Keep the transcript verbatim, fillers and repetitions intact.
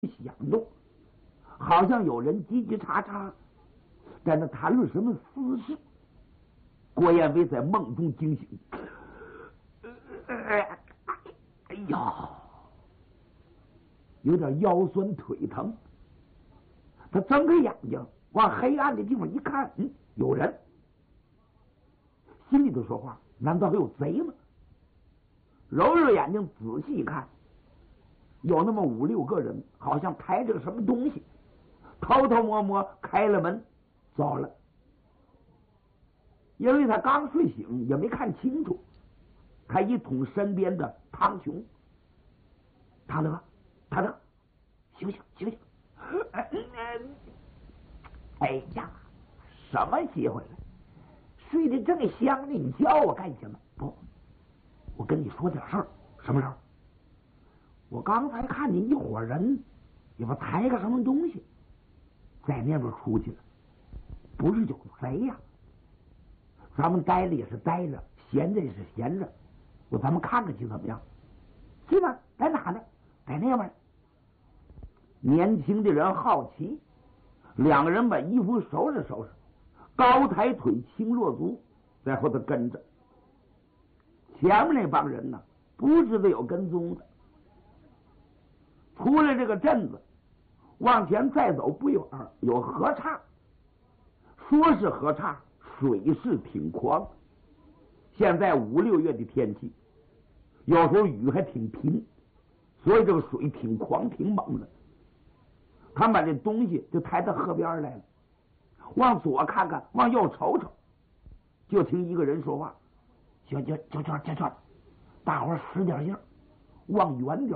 响动，好像有人叽叽喳喳在那谈论什么私事。郭彦威在梦中惊醒，哎呀，有点腰酸腿疼。他睁开眼睛往黑暗的地方一看，嗯，有人，心里头说话，难道还有贼吗？揉揉眼睛仔细一看，有那么五六个人，好像抬着个什么东西，偷偷摸摸开了门走了。因为他刚睡醒，也没看清楚，他一捅身边的汤琼，汤德，汤德，醒醒醒醒！哎呀，什么机会了？睡得正香呢，你叫我干什么？不，我跟你说点事儿。什么事儿？我刚才看见一伙人，也不抬个什么东西，在那边出去了，不是有贼呀？咱们待着也是待着，闲着也是闲着，我咱们看看去怎么样？去吧，在哪呢？在那边。年轻的人好奇，两个人把衣服收拾收拾，高抬腿，轻落足，在后头跟着。前面那帮人呢，不知道有跟踪的。出了这个镇子，往前再走不远，有河岔。说是河岔，水势挺狂。现在五六月的天气，有时候雨还挺频，所以这个水挺狂挺猛的。他把这东西就抬到河边来了，往左看看，往右瞅瞅，就听一个人说话：“就就就就就就，大伙儿使点劲儿，往远点